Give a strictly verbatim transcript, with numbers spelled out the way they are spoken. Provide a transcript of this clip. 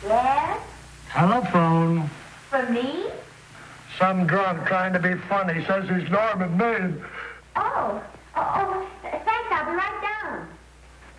Yes? Telephone. For me? Some drunk trying to be funny says he's Norman Maine. Oh.